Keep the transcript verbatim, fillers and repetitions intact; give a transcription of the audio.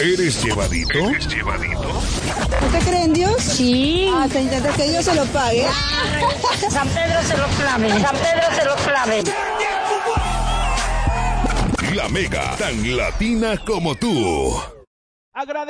¿Eres llevadito? ¿Eres llevadito? ¿Usted cree en Dios? Sí. Ah, se intenta que Dios se lo pague. San Pedro se lo clave. San Pedro se lo clave. La Mega, tan latina como tú. Agradezco.